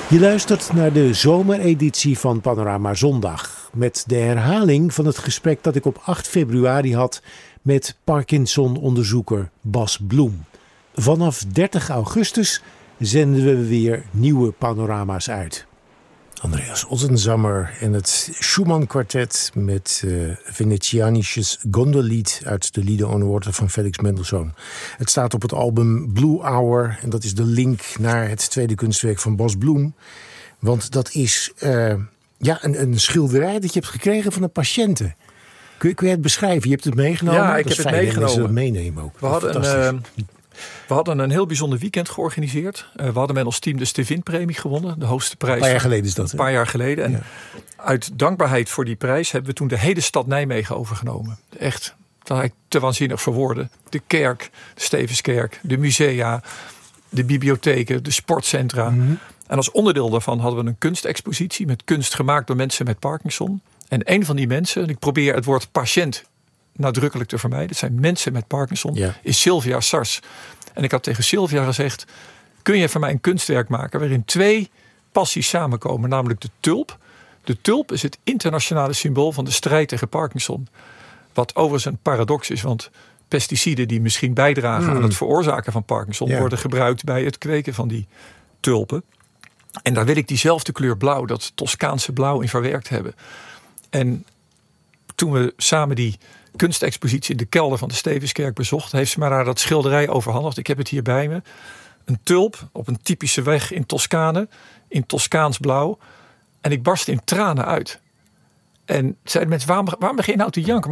Je luistert naar de zomereditie van Panorama Zondag. Met de herhaling van het gesprek dat ik op 8 februari had met Parkinson-onderzoeker Bas Bloem. Vanaf 30 augustus zenden we weer nieuwe panorama's uit. Andreas Ottensammer en het Schumann-kwartet met Venetianisches Gondellied uit de Lieder on Water van Felix Mendelssohn. Het staat op het album Blue Hour en dat is de link naar het tweede kunstwerk van Bas Bloem. Want dat is een schilderij dat je hebt gekregen van een patiënte. Kun je het beschrijven? Je hebt het meegenomen? Ja, ik heb het meegenomen. Dat meenemen ook. We hadden een heel bijzonder weekend georganiseerd. We hadden met ons team de Stevin-premie gewonnen. De hoogste prijs. Een paar jaar geleden is dat. Een paar jaar geleden. En uit dankbaarheid voor die prijs hebben we toen de hele stad Nijmegen overgenomen. Echt, dat had ik te waanzinnig voor woorden. De kerk, de Stevenskerk, de musea, de bibliotheken, de sportcentra. Mm-hmm. En als onderdeel daarvan hadden we een kunstexpositie met kunst gemaakt door mensen met Parkinson. En een van die mensen, en ik probeer het woord patiënt nadrukkelijk te vermijden. Het zijn mensen met Parkinson. Is Sylvia Sars. En ik had tegen Sylvia gezegd, kun je voor mij een kunstwerk maken waarin 2 passies samenkomen, namelijk de tulp. De tulp is het internationale symbool van de strijd tegen Parkinson. Wat overigens een paradox is, want pesticiden die misschien bijdragen aan het veroorzaken van Parkinson worden gebruikt bij het kweken van die tulpen. En daar wil ik diezelfde kleur blauw, dat Toscaanse blauw in verwerkt hebben. En toen we samen die kunstexpositie in de kelder van de Stevenskerk bezocht, heeft ze mij daar dat schilderij overhandigd. Ik heb het hier bij me. Een tulp op een typische weg in Toscane, in Toscaans blauw. En ik barstte in tranen uit. En zeiden mensen, waarom begin je nou te janken?